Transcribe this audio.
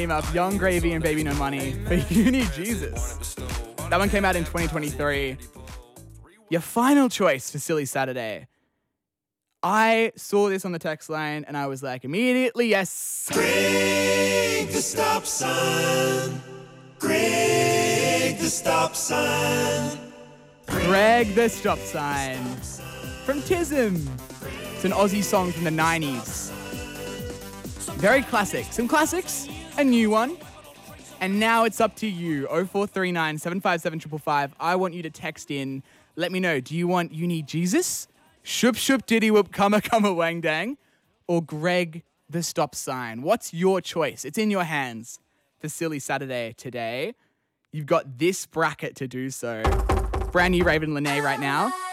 Team up Young Gravy and Baby No Money for You Need Jesus. That one came out in 2023. Your final choice for Silly Saturday. I saw this on the text line and I was like, immediately, yes. Greg the Stop Sign. Greg the Stop Sign. Greg the Stop Sign. From Tism. It's an Aussie song from the 90s. Very classic. Some classics, a new one. And now it's up to you. 0439 757 555. I want you to text in. Let me know. Do you want You Need Jesus? Shoop shoop diddy whoop cumma cumma wang dang? Or Greg the Stop Sign? What's your choice? It's in your hands for Silly Saturday today. You've got this bracket to do so. Brand new Raven Lene right now.